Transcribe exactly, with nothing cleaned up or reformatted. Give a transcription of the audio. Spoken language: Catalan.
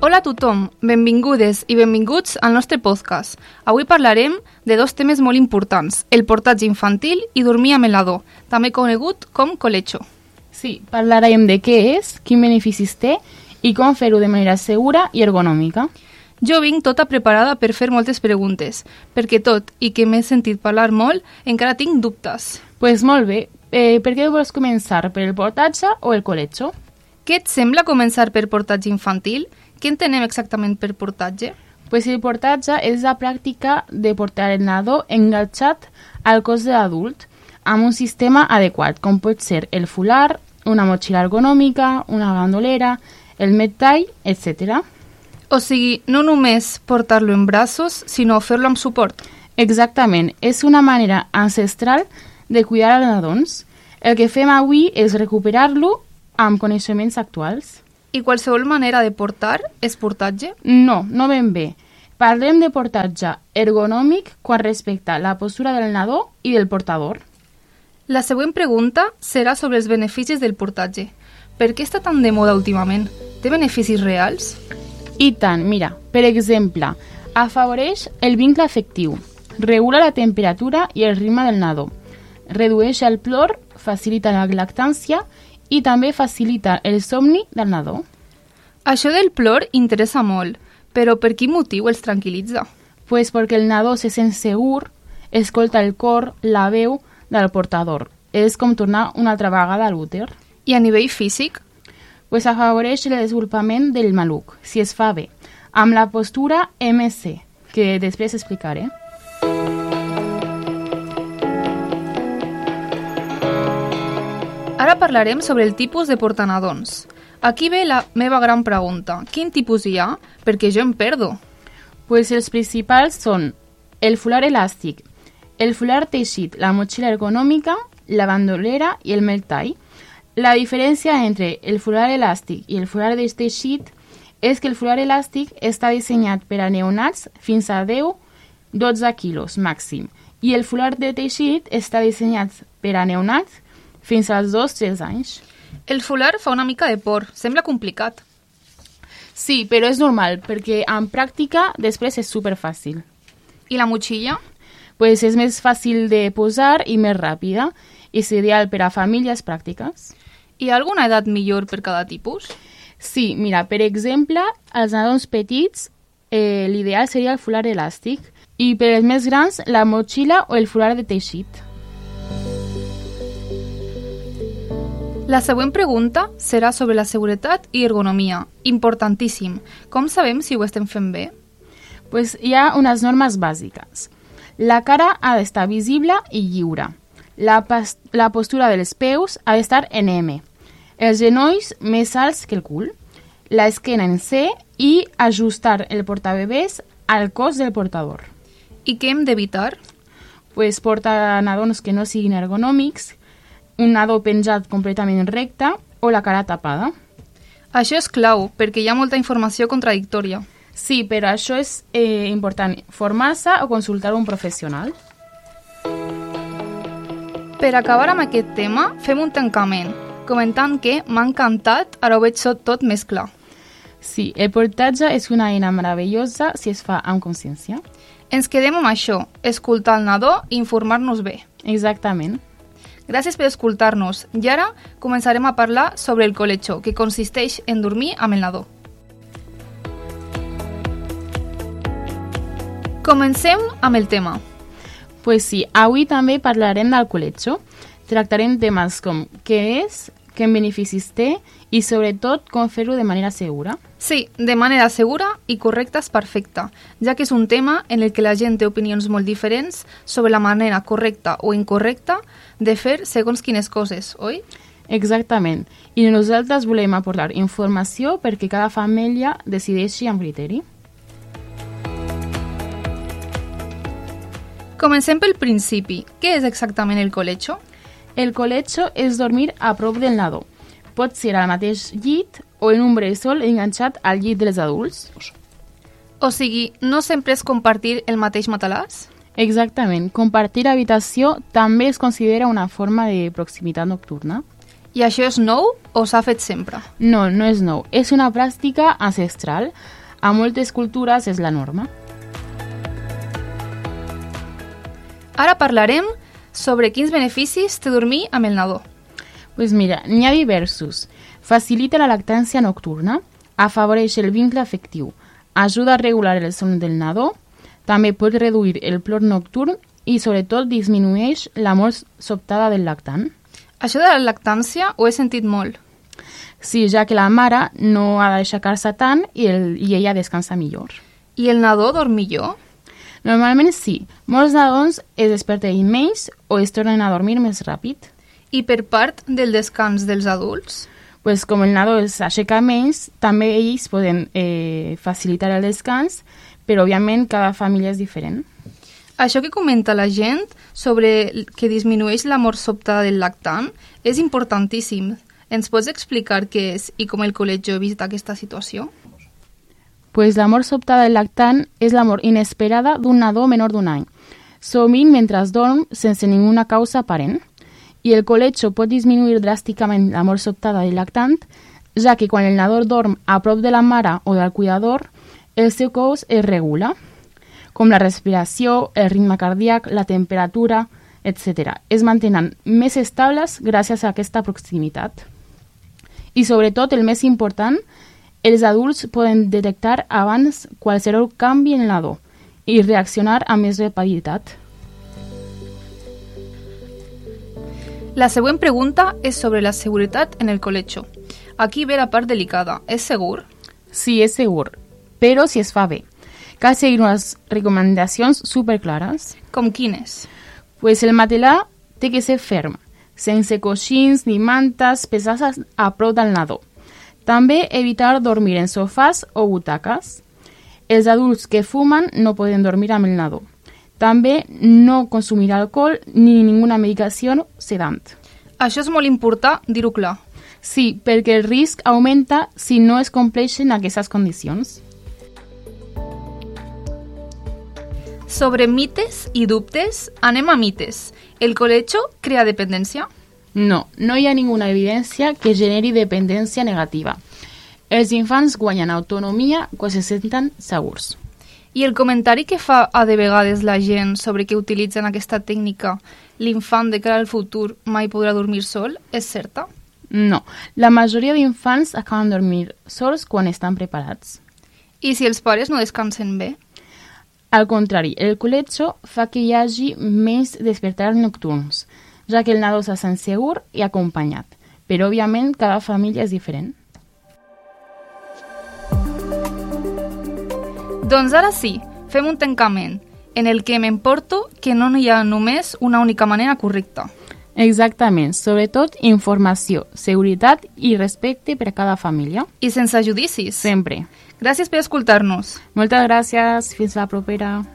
Hola a tothom, benvingudes i benvinguts al nostre podcast. Avui parlarem de dos temes molt importants, el portatge infantil i dormir amb el nadó, també conegut com colecho. Sí, parlarem de què és, quin beneficis té i com fer-ho de manera segura i ergonòmica. Jo vinc tota preparada per fer moltes preguntes, perquè tot i que m'he sentit parlar molt, encara tinc dubtes. Doncs pues molt bé, eh, per què vols començar, per el portatge o el colecho? Què et sembla començar per portatge infantil? Què entenem exactament per portatge? Pues el portatge és la pràctica de portar el nadó enganxat al cos de l'adult amb un sistema adequat, com pot ser el fular, una motxilla ergonòmica, una bandolera, el medtall, etcètera. O sigui, no només portar-lo en braços, sinó fer-lo amb suport. Exactament, és una manera ancestral de cuidar els nadons. El que fem avui és recuperar-lo amb coneixements actuals. I qualsevol manera de portar és portatge? No, no ben bé. Parlem de portatge ergonòmic quan respecta la postura del nadó i del portador. La següent pregunta serà sobre els beneficis del portatge. Per què està tan de moda últimament? Té beneficis reals? I tant, mira, per exemple, afavoreix el vincle afectiu, regula la temperatura i el ritme del nadó, redueix el plor, facilita la lactància i també facilita el somni del nadó. Això del plor interessa molt, però per quin motiu els tranquil·litza? Pues perquè el nadó se sent segur, escolta el cor, la veu del portador. És com tornar una altra vegada a l'úter. I a nivell físic? Pues afavoreix el desenvolupament del maluc, si es fa bé, amb la postura eme ce, que després explicaré. Ara parlarem sobre el tipus de portanadons. Aquí ve la meva gran pregunta. Quin tipus hi ha? Perquè jo em perdo. Pues els principals són el fular elàstic, el fular teixit, la motxilla ergonòmica, la bandolera i el medtall. La diferència entre el fular elàstic i el fular de teixit és que el fular elàstic està dissenyat per a neonats fins a deu a dotze quilos màxim i el fular de teixit està dissenyat per a neonats fins als dos a tres anys. El fular fa una mica de por, sembla complicat. Sí, però és normal, perquè en pràctica després és superfàcil. I la motxilla? Pues és més fàcil de posar i més ràpida. És ideal per a famílies pràctiques. Hi ha alguna edat millor per cada tipus? Sí, mira, per exemple, als nadons petits eh, l'ideal seria el fular elàstic i per als més grans la motxilla o el fular de teixit. La següent pregunta serà sobre la seguretat i ergonomia. Importantíssim. Com sabem si ho estem fent bé? Pues hi ha unes normes bàsiques. La cara ha d'estar visible i lliure. La, pas- la postura dels peus ha d'estar en eme. Els genolls més alts que el cul. L'esquena en ce i ajustar el portabebès al cos del portador. I què hem d'evitar? Pues portar nadons que no siguin ergonòmics, un nadó penjat completament recte o la cara tapada. Això és clau, perquè hi ha molta informació contradictòria. Sí, però això és eh, important, formar-se o consultar un professional. Per acabar amb aquest tema, fem un tancament, comentant que m'ha encantat, ara ho veig tot més clar. Sí, el portatge és una eina meravellosa si es fa amb consciència. Ens quedem amb això, escoltar el nadó i informar-nos bé. Exactament. Gràcies per escoltar-nos i ara començarem a parlar sobre el colecho, que consisteix en dormir amb el nadó. Comencem amb el tema. Pues sí, avui també parlarem del colecho. Tractarem temes com què és, quins beneficis té i sobretot com fer-ho de manera segura. Sí, de manera segura i correcta és perfecta, ja que és un tema en el que la gent té opinions molt diferents sobre la manera correcta o incorrecta de fer segons quines coses, oi? Exactament. I nosaltres volem aportar informació perquè cada família decideixi amb criteri. Comencem pel principi. Què és exactament el colecho? El colecho és dormir a prop del nadó. Pot ser al mateix llit o en un bressol enganxat al llit dels adults. O sigui, no sempre és compartir el mateix matalàs? Exactament. Compartir habitació també es considera una forma de proximitat nocturna. I això és nou o s'ha fet sempre? No, no és nou. És una pràctica ancestral. A moltes cultures és la norma. Ara parlarem sobre quins beneficis té dormir amb el nadó. Pues mira, n'hi ha diversos. Facilita la lactància nocturna, afavoreix el vincle afectiu, ajuda a regular el son del nadó, també pot reduir el plor nocturn i, sobretot, disminueix la mort sobtada del lactant. Això de la lactància ho he sentit molt. Sí, ja que la mare no ha d'aixecar-se tant i, el, i ella descansa millor. I el nadó dorm millor? Normalment sí. Molts nadons es desperten menys o es tornen a dormir més ràpid. I per part del descans dels adults? Pues com el nadó s'aixeca menys, també ells poden eh, facilitar el descans, però òbviament cada família és diferent. Això que comenta la gent sobre que disminueix la mort sobtada del lactant és importantíssim. Ens pots explicar què és i com el col·legi ha vist aquesta situació? Pues la mort sobtada del lactant és la mort inesperada d'un nadó menor d'un any, sovint mentre dorm sense ninguna causa aparent. I el colecho pot disminuir dràsticament la mort sobtada del lactant, ja que quan el nadó dorm a prop de la mare o del cuidador, el seu cos es regula, com la respiració, el ritme cardíac, la temperatura, etcètera. Es mantenen més estables gràcies a aquesta proximitat. I sobretot, el més important, els adults poden detectar abans qualsevol canvi en el nadó i reaccionar amb més rapiditat. La següent pregunta és sobre la seguretat en el colecho. Aquí ve la part delicada. És segur? Sí, és segur, però si es fa bé. Cal seguir unes recomanacions superclares. Com quines? Pues el matelà té que ser ferm, sense coixins ni mantes pesades a prop del nadó. També evitar dormir en sofàs o butaques. Els adults que fumen no poden dormir amb el nadó. També no consumir alcohol ni ninguna medicació sedant. Això és molt important dir-ho clar. Sí, perquè el risc augmenta si no es compleixen aquestes condicions. Sobre mites i dubtes, anem a mites. El colecho crea dependència? No, no hi ha ninguna evidència que generi dependència negativa. Els infants guanyen autonomia quan se senten segurs. I el comentari que fa a de vegades la gent sobre que utilitzen aquesta tècnica, l'infant de cara al futur mai podrà dormir sol, és certa? No, la majoria d'infants acaben dormir sols quan estan preparats. I si els pares no descansen bé? Al contrari, el colecho fa que hi hagi menys despertars nocturns, ja que el nadó se sent segur i acompanyat, però òbviament cada família és diferent. Doncs ara sí, fem un tancament, en el que m'emporto que no hi ha només una única manera correcta. Exactament, sobretot informació, seguretat i respecte per a cada família. I sense judicis. Sempre. Gràcies per escoltar-nos. Moltes gràcies, fins la propera.